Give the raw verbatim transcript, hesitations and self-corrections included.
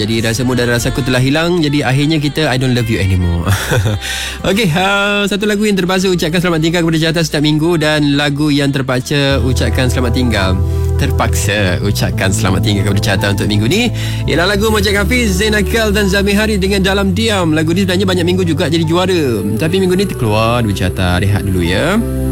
Jadi rasamu dan rasaku telah hilang. Jadi akhirnya kita I don't love you anymore. Okey, uh, satu lagu yang terpaksa ucapkan selamat tinggal kepada Jahatan setiap minggu, dan lagu yang terpaksa ucapkan selamat tinggal terpaksa ucapkan selamat tinggal kepada Carta untuk minggu ni ialah lagu Majid Hafiz, Zain Akal dan Zami Hari dengan Dalam Diam. Lagu ni sebenarnya banyak minggu juga jadi juara, tapi minggu ni terkeluar dua carta. Rehat dulu ya.